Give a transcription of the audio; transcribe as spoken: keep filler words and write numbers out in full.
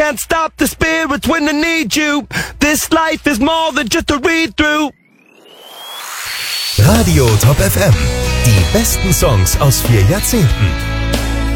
can't stop the spirits when they need you. This life is more than just a read-through. Radio Top F M. Die besten Songs aus vier Jahrzehnten.